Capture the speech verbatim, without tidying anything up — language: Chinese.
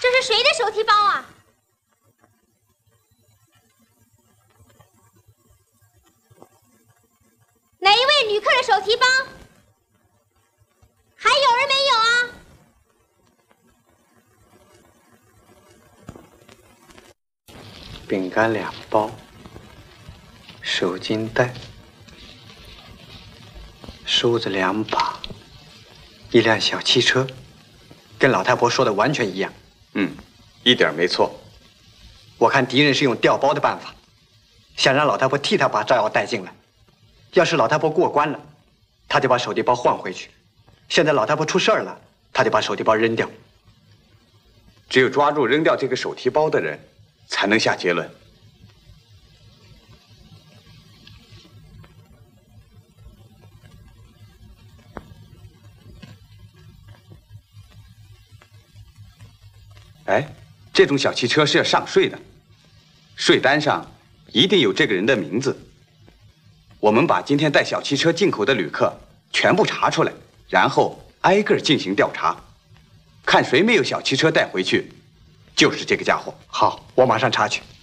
这是谁的手提包啊？哪一位旅客的手提包？还有人没有啊？ 饼干两包，手巾袋，梳子两把，一辆小汽车，跟老太婆说的完全一样。 嗯，一点没错。 我看敌人是用调包的办法，想让老太婆替他把炸药带进来。要是老太婆过关了，他就把手提包换回去；现在老太婆出事儿了，他就把手提包扔掉。 只有抓住扔掉这个手提包的人，才能下结论。哎，这种小汽车是要上税的，税单上一定有这个人的名字。我们把今天带小汽车进口的旅客全部查出来，然后挨个进行调查，看谁没有小汽车带回去，就是这个家伙。 好，我马上查去。